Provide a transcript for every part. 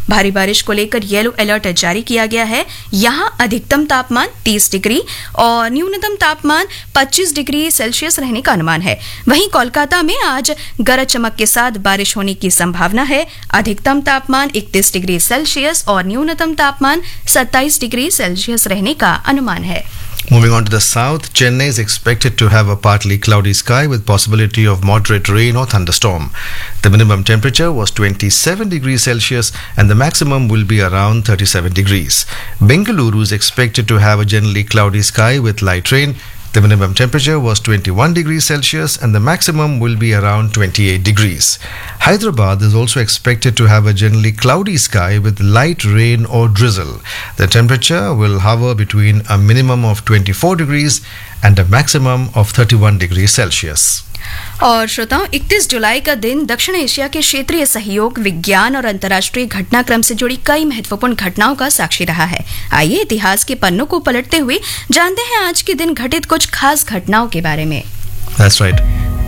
भारी बारिश को लेकर येलो अलर्ट जारी किया गया है। यहां अधिकतम तापमान 30 डिग्री और न्यूनतम तापमान 25 डिग्री सेल्सियस रहने का अनुमान है। वहीं कोलकाता में आज गरज चमक के साथ बारिश होने की संभावना है। अधिकतम तापमान 31 डिग्री सेल्सियस और न्यूनतम तापमान 27 डिग्री सेल्सियस रहने का अनुमान है। Moving on to the south, Chennai is expected to have a partly cloudy sky with possibility of moderate rain or thunderstorm. The minimum temperature was 27 degrees Celsius and the maximum will be around 37 degrees. Bengaluru is expected to have a generally cloudy sky with light rain. The minimum temperature was 21 degrees Celsius and the maximum will be around 28 degrees. Hyderabad is also expected to have a generally cloudy sky with light rain or drizzle. The temperature will hover between a minimum of 24 degrees and a maximum of 31 degrees Celsius. और श्रोताओं, 31 जुलाई का दिन दक्षिण Asia के क्षेत्रीय सहयोग, विज्ञान और अंतर्राष्ट्रीय घटनाक्रम से जुड़ी कई महत्वपूर्ण घटनाओं का साक्षी रहा है। आइए इतिहास के पन्नों को पलटते हुए जानते हैं आज के दिन घटित कुछ खास घटनाओं के बारे में। That's right.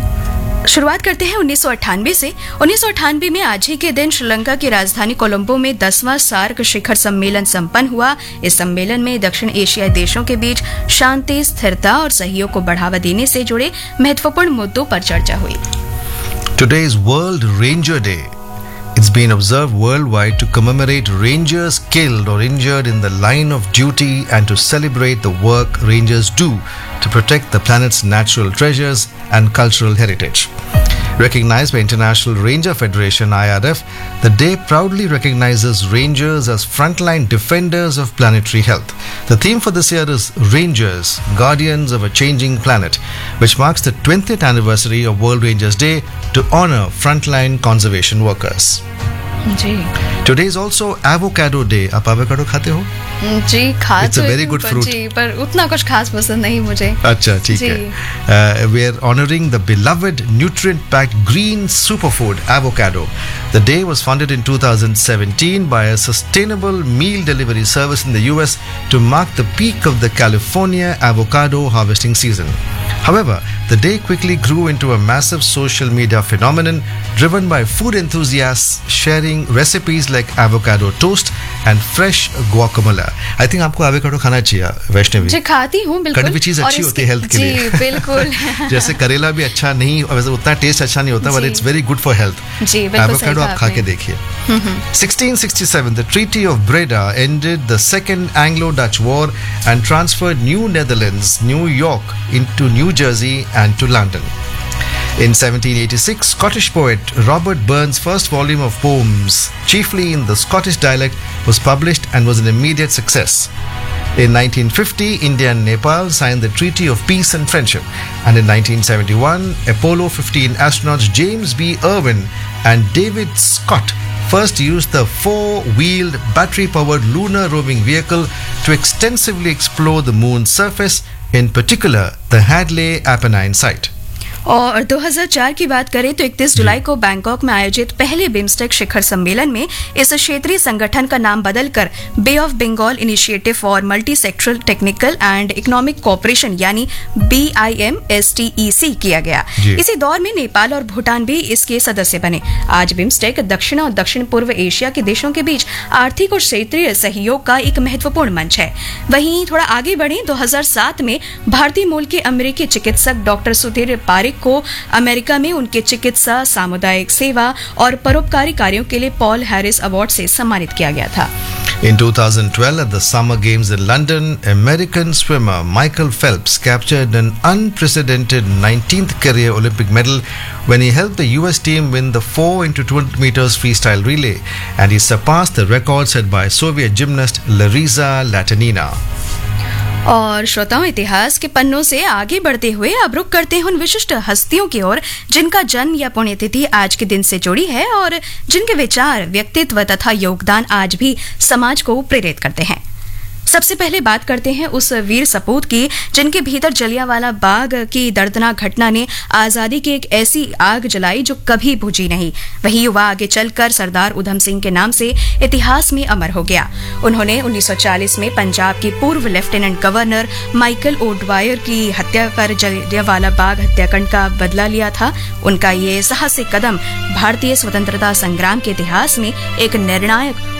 शुरुआत करते हैं 1998 से। 1998 में आज ही के दिन श्रीलंका की राजधानी कोलंबो में 10वां सार्क शिखर सम्मेलन संपन्न हुआ। इस सम्मेलन में दक्षिण एशियाई देशों के बीच शांति, स्थिरता और सहयोग को बढ़ावा देने से जुड़े महत्वपूर्ण मुद्दों पर चर्चा हुई। Today is World Ranger Day. It's been observed worldwide to commemorate rangers killed or injured in the line of duty and to celebrate the work rangers do to protect the planet's natural treasures and cultural heritage. Recognized by International Ranger Federation (IRF), the day proudly recognizes rangers as frontline defenders of planetary health. The theme for this year is Rangers, Guardians of a Changing Planet, which marks the 20th anniversary of World Rangers Day to honor frontline conservation workers. Ji, Today is also Avocado Day. आप avocado खाते हो? जी, खा It's a very good fruit. जी, पर उतना कुछ खास पसंद नहीं मुझे। अच्छा, ठीक है। We are honoring the beloved nutrient-packed green superfood avocado. The day was founded in 2017 by a sustainable meal delivery service in the US to mark the peak of the California avocado harvesting season. However, the day quickly grew into a massive social media phenomenon driven by food enthusiasts sharing recipes like avocado toast and fresh guacamole. I think आपको avocado खाना चाहिए, वैष्णवी। जी, खाती हूँ बिल्कुल। कड़ी भी चीज अच्छी होती है हेल्थ के लिए। जी, बिल्कुल। जैसे करेला भी अच्छा नहीं, वैसे उतना टेस्ट अच्छा नहीं होता, but it's very good for health. जी, बिल्कुल सही avocado आप खा के देखिए। 1667, the Treaty of Breda ended the Second Anglo-Dutch War and transferred New Netherlands, New York, into New Jersey and to London. In 1786, Scottish poet Robert Burns' first volume of poems, chiefly in the Scottish dialect, was published and was an immediate success. In 1950, India and Nepal signed the Treaty of Peace and Friendship. And in 1971, Apollo 15 astronauts James B. Irwin and David Scott first used the four-wheeled, battery-powered lunar roving vehicle to extensively explore the moon's surface, in particular the Hadley Apennine site. और 2004 की बात करें तो 31 जुलाई को Bangkok में आयोजित पहले BIMSTEC शिखर सम्मेलन में इस क्षेत्रीय संगठन का नाम बदलकर बे of Bengal initiative for multi sectoral technical and economic cooperation यानी BIMSTEC किया गया। इसी दौर में नेपाल और भूटान भी इसके सदस्य बने। आज बिम्स्टेक दक्षिण और दक्षिण पूर्व एशिया के देशों के बीच आर्थिक और क्षेत्रीय सहयोग का एक महत्वपूर्ण मंच है। वहीं थोड़ा आगे बढ़े 2007 में भारतीय मूल के अमेरिकी चिकित्सक डॉक्टर सुधीर पारिक को अमेरिका में उनके चिकित्सा, सामुदायिक सेवा और परोपकारी कार्यों के लिए पॉल हैरिस अवार्ड से सम्मानित किया गया था। In 2012, at the Summer Games in London, American swimmer Michael Phelps captured an unprecedented 19th career Olympic medal when he helped the US team win the 4 x 200 meters freestyle relay, and he surpassed the record set by Soviet gymnast Larisa Latinina. और श्रोताओं, इतिहास के पन्नों से आगे बढ़ते हुए अब रुक करते हैं उन विशिष्ट हस्तियों की ओर जिनका जन्म या पुण्यतिथि आज के दिन से जुड़ी है और जिनके विचार, व्यक्तित्व तथा योगदान आज भी समाज को प्रेरित करते हैं। सबसे पहले बात करते हैं उस वीर सपूत की जिनके भीतर जलियांवाला बाग की दर्दनाक घटना ने आजादी की एक ऐसी आग जलाई जो कभी बुझी नहीं। वही युवा आगे चलकर सरदार उधम सिंह के नाम से इतिहास में अमर हो गया। उन्होंने 1940 में पंजाब के पूर्व लेफ्टिनेंट गवर्नर माइकल ओडवायर की हत्या कर जलियांवाला बाग हत्याकांड का बदला लिया था। उनका ये साहसिक कदम भारतीय स्वतंत्रता संग्राम के इतिहास में एक निर्णायक